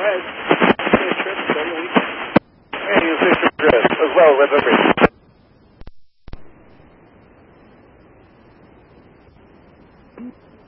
ahead. Safe trip, enjoy your weekend. And you safe trip as well, with everything.